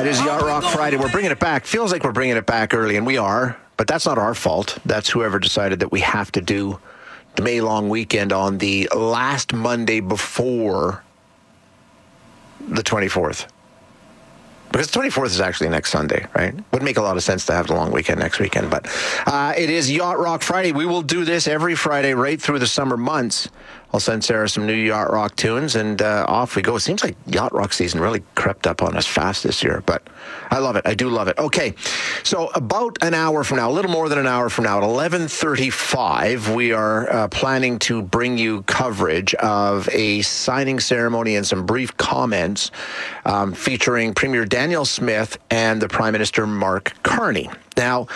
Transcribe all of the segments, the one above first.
It is Yacht Rock Friday. We're bringing it back. Feels like we're bringing it back early, and we are. But that's not our fault. That's whoever decided that we have to do the May long weekend on the last Monday before the 24th. Because the 24th is actually next Sunday, right? Would make a lot of sense to have the long weekend next weekend. But it is Yacht Rock Friday. We will do this every Friday right through the summer months. I'll send Sarah some new Yacht Rock tunes, and off we go. It seems like Yacht Rock season really crept up on us fast this year, but I love it. I do love it. Okay, so about an hour from now, a little more than an hour from now, at 11:35, we are planning to bring you coverage of a signing ceremony and some brief comments featuring Premier Danielle Smith and the Prime Minister Mark Carney. Now,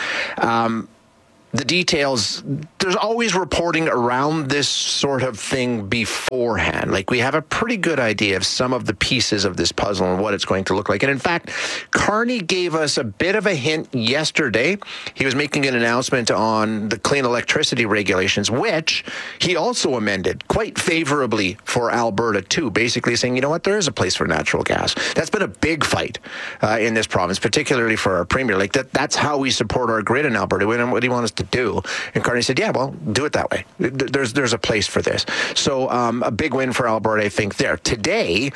the details, there's always reporting around this sort of thing beforehand. Like, we have a pretty good idea of some of the pieces of this puzzle and what it's going to look like. And in fact, Carney gave us a bit of a hint yesterday. He was making an announcement on the clean electricity regulations, which he also amended quite favorably for Alberta too, basically saying, you know what, there is a place for natural gas. That's been a big fight in this province, particularly for our premier. Like, that's how we support our grid in Alberta. What do you want us to do? And Carney said, yeah, well, do it that way. There's a place for this. So a big win for Alberta, I think, there. Today,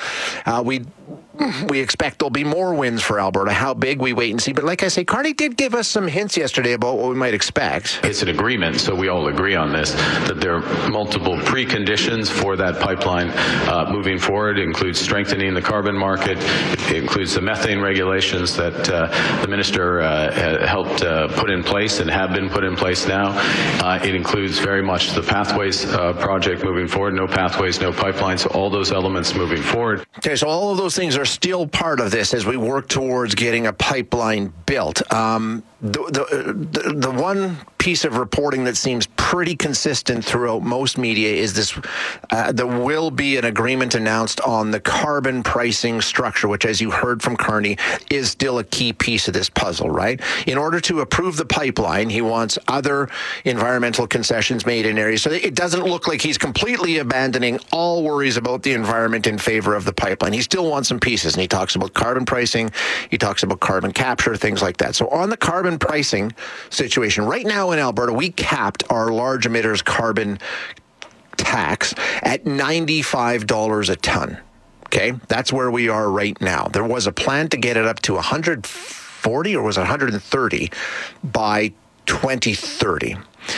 we expect there'll be more wins for Alberta. How big, we wait and see. But like I say, Carney did give us some hints yesterday about what we might expect. It's an agreement, so we all agree on this, that there are multiple preconditions for that pipeline moving forward. It includes strengthening the carbon market. It includes the methane regulations that the minister helped put in place and have been put in place now. It includes very much the Pathways project moving forward. No pathways, no pipelines. So all those elements moving forward. Okay, so all of those things are still part of this as we work towards getting a pipeline built. The one piece of reporting that seems pretty consistent throughout most media is this: there will be an agreement announced on the carbon pricing structure, which, as you heard from Carney, is still a key piece of this puzzle, right? In order to approve the pipeline, he wants other environmental concessions made in areas, so that it doesn't look like he's completely abandoning all worries about the environment in favor of the pipeline. He still wants some pieces, and he talks about carbon pricing, he talks about carbon capture, things like that. So on the carbon pricing situation, right now in Alberta, we capped our large emitters carbon tax at $95 a ton. Okay, that's where we are right now. There was a plan to get it up to 140 or was it 130 by 2030.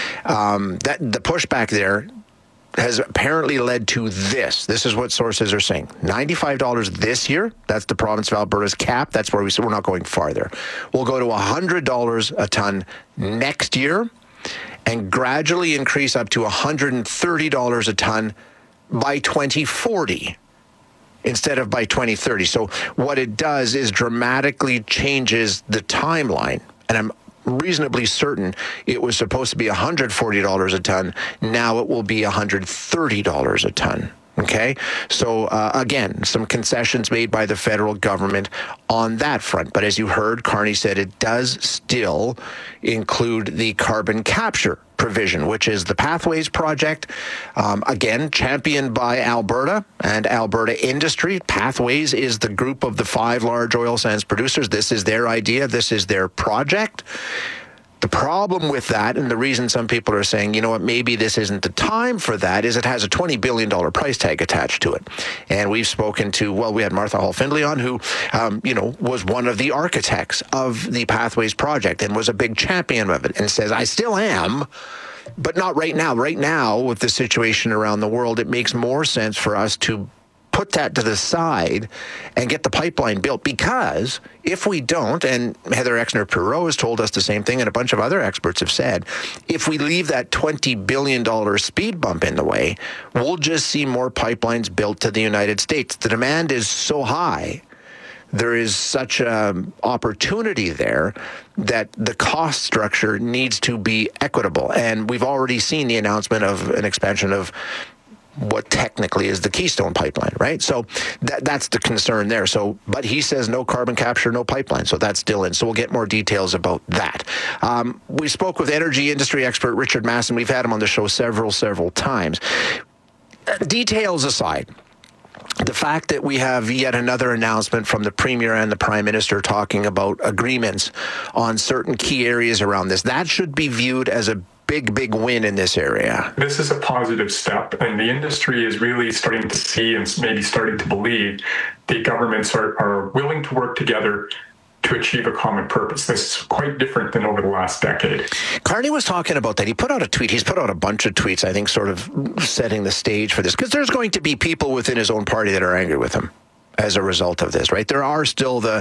That the pushback there has apparently led to this. This is what sources are saying. $95 this year, that's the province of Alberta's cap. That's where we said we're not going farther. We'll go to $100 a ton next year and gradually increase up to $130 a ton by 2040 instead of by 2030. So what it does is dramatically changes the timeline. And I'm reasonably certain it was supposed to be $140 a ton. Now it will be $130 a ton. Okay, so again, some concessions made by the federal government on that front. But as you heard, Carney said it does still include the carbon capture provision, which is the Pathways project, again, championed by Alberta and Alberta industry. Pathways is the group of the 5 large oil sands producers. This is their idea. This is their project. The problem with that, and the reason some people are saying, you know what, maybe this isn't the time for that, is it has a $20 billion price tag attached to it. And we've spoken to, we had Martha Hall Findlay on, who, was one of the architects of the Pathways project and was a big champion of it, and says, I still am, but not right now. Right now, with the situation around the world, it makes more sense for us to put that to the side and get the pipeline built, because if we don't, and Heather Exner-Perot has told us the same thing, and a bunch of other experts have said, if we leave that $20 billion speed bump in the way, we'll just see more pipelines built to the United States. The demand is so high, there is such an opportunity there that the cost structure needs to be equitable. And we've already seen the announcement of an expansion of what technically is the Keystone pipeline, right? So that's the concern there. So, but he says no carbon capture, no pipeline. So that's still in. So we'll get more details about that. We spoke with energy industry expert Richard Masson. We've had him on the show several times. Details aside, the fact that we have yet another announcement from the Premier and the Prime Minister talking about agreements on certain key areas around this, that should be viewed as a big win in this area. This is a positive step, and the industry is really starting to see and maybe starting to believe the governments are willing to work together to achieve a common purpose. This is quite different than over the last decade. Carney was talking about that. He put out a tweet. He's put out a bunch of tweets, I think, sort of setting the stage for this, because there's going to be people within his own party that are angry with him as a result of this, right? There are still the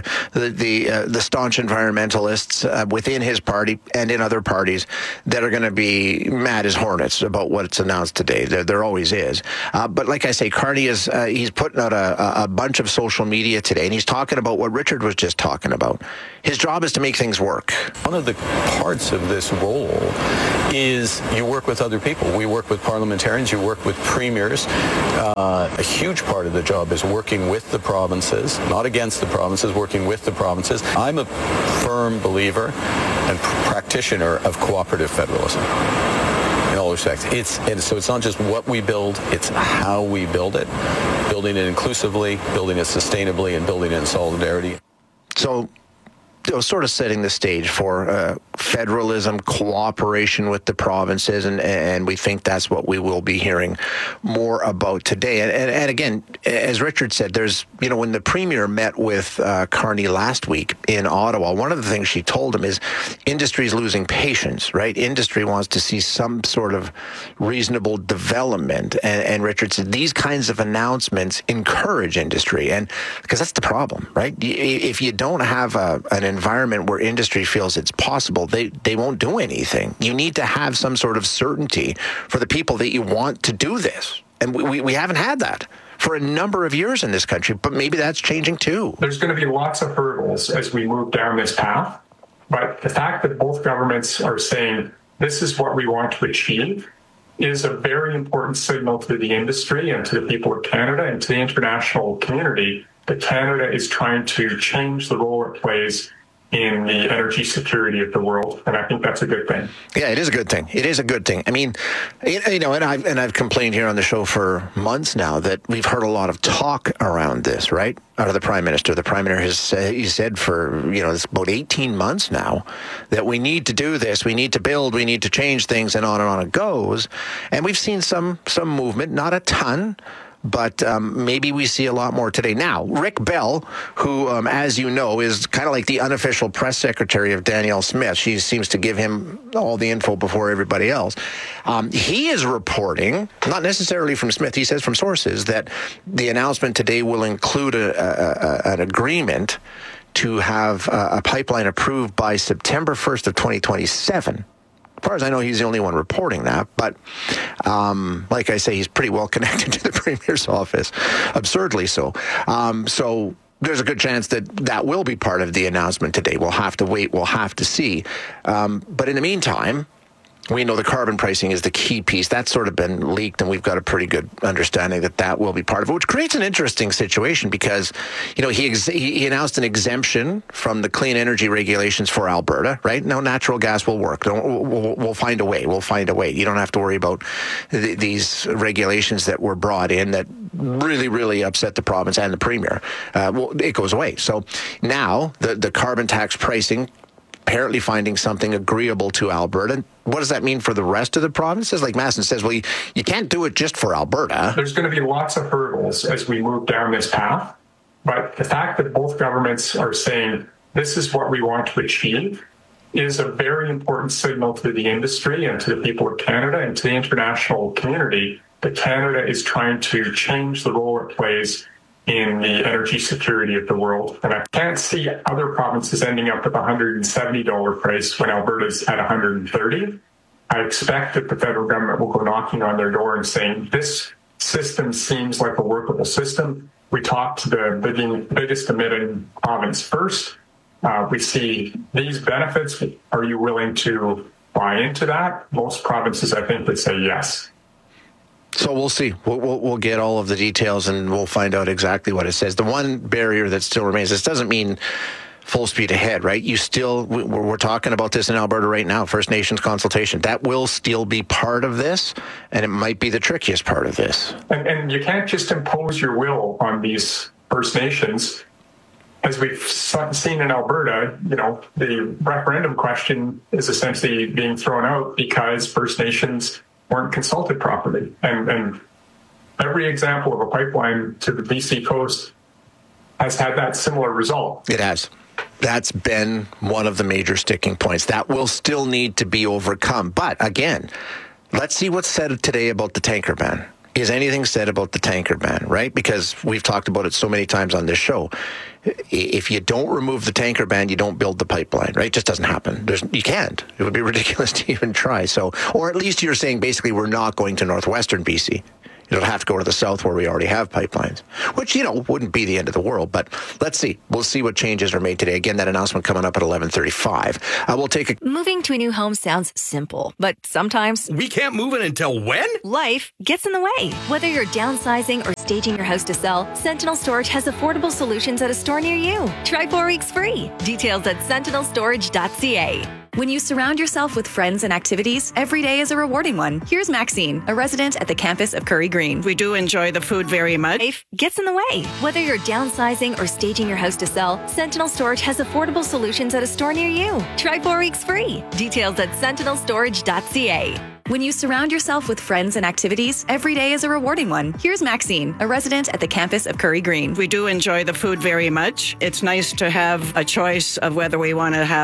staunch environmentalists within his party and in other parties that are going to be mad as hornets about what's announced today. There always is. But like I say, Carney is he's putting out a bunch of social media today, and he's talking about what Richard was just talking about. His job is to make things work. One of the parts of this role is you work with other people. We work with parliamentarians. You work with premiers. A huge part of the job is working with the provinces, not against the provinces, working with the provinces. I'm a firm believer and practitioner of cooperative federalism in all respects. So it's not just what we build, it's how we build it, building it inclusively, building it sustainably, and building it in solidarity. So, sort of setting the stage for federalism, cooperation with the provinces, and we think that's what we will be hearing more about today. And again, as Richard said, there's, when the Premier met with Carney last week in Ottawa, one of the things she told him is industry is losing patience, right? Industry wants to see some sort of reasonable development. And Richard said these kinds of announcements encourage industry, and because that's the problem, right? If you don't have an environment where industry feels it's possible, they won't do anything. You need to have some sort of certainty for the people that you want to do this. And we haven't had that for a number of years in this country, but maybe that's changing too. There's going to be lots of hurdles as we move down this path, but the fact that both governments are saying this is what we want to achieve is a very important signal to the industry and to the people of Canada and to the international community that Canada is trying to change the role it plays in the energy security of the world, and I think that's a good thing. Yeah, it is a good thing. It is a good thing. I mean, and I've complained here on the show for months now that we've heard a lot of talk around this, right? Out of the Prime Minister. The Prime Minister has said for, it's about 18 months now that we need to do this, we need to build, we need to change things, and on it goes. And we've seen some movement, not a ton, but maybe we see a lot more today. Now, Rick Bell, who, as you know, is kind of like the unofficial press secretary of Danielle Smith. She seems to give him all the info before everybody else. He is reporting, not necessarily from Smith, he says from sources, that the announcement today will include an agreement to have a pipeline approved by September 1st of 2027. As far as I know, he's the only one reporting that. But like I say, he's pretty well connected to the Premier's office, absurdly so. So there's a good chance that will be part of the announcement today. We'll have to wait. We'll have to see. But in the meantime, we know the carbon pricing is the key piece. That's sort of been leaked, and we've got a pretty good understanding that will be part of it, which creates an interesting situation because, he announced an exemption from the clean energy regulations for Alberta, right? No, natural gas will work. We'll find a way. We'll find a way. You don't have to worry about these regulations that were brought in that really, really upset the province and the Premier. It goes away. So now the carbon tax pricing, apparently finding something agreeable to Alberta. What does that mean for the rest of the provinces? Like Masson says, well, you can't do it just for Alberta. There's going to be lots of hurdles as we move down this path, but the fact that both governments are saying this is what we want to achieve is a very important signal to the industry and to the people of Canada and to the international community that Canada is trying to change the role it plays in the energy security of the world. And I can't see other provinces ending up with a $170 price when Alberta's at $130. I expect that the federal government will go knocking on their door and saying, this system seems like a workable system. We talked to the biggest emitting province first. We see these benefits. Are you willing to buy into that? Most provinces, I think, would say yes. So we'll see. We'll get all of the details and we'll find out exactly what it says. The one barrier that still remains, this doesn't mean full speed ahead, right? We're talking about this in Alberta right now, First Nations consultation. That will still be part of this, and it might be the trickiest part of this. And you can't just impose your will on these First Nations. As we've seen in Alberta, the referendum question is essentially being thrown out because First Nations weren't consulted properly. And every example of a pipeline to the BC coast has had that similar result. It has. That's been one of the major sticking points. That will still need to be overcome. But again, let's see what's said today about the tanker ban. Is anything said about the tanker ban, right? Because we've talked about it so many times on this show. If you don't remove the tanker ban, you don't build the pipeline, right? It just doesn't happen. You can't. It would be ridiculous to even try. So, or at least you're saying basically we're not going to northwestern BC. It'll have to go to the south where we already have pipelines, which, wouldn't be the end of the world. But let's see. We'll see what changes are made today. Again, that announcement coming up at 11:35. We'll take a... Moving to a new home sounds simple, but sometimes... We can't move it until when? Life gets in the way. Whether you're downsizing or staging your house to sell, Sentinel Storage has affordable solutions at a store near you. Try 4 weeks free. Details at sentinelstorage.ca. When you surround yourself with friends and activities, every day is a rewarding one. Here's Maxine, a resident at the campus of Curry Green. We do enjoy the food very much. Life gets in the way. Whether you're downsizing or staging your house to sell, Sentinel Storage has affordable solutions at a store near you. Try 4 weeks free. Details at sentinelstorage.ca. When you surround yourself with friends and activities, every day is a rewarding one. Here's Maxine, a resident at the campus of Curry Green. We do enjoy the food very much. It's nice to have a choice of whether we want to have